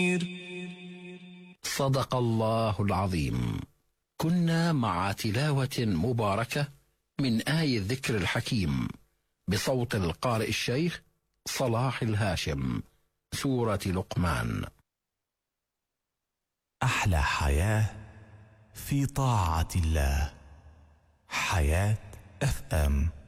صدق الله العظيم. كنا مع تلاوة مباركة من آي الذكر الحكيم بصوت القارئ الشيخ صلاح الهاشم، سورة لقمان. أحلى حياة في طاعة الله. حياة FM.